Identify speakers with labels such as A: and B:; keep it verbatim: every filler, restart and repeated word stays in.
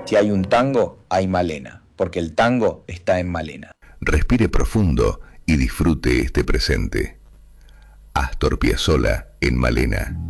A: Si hay un tango, hay Malena, porque el tango está en Malena.
B: Respire profundo y disfrute este presente. Astor Piazzolla en Malena.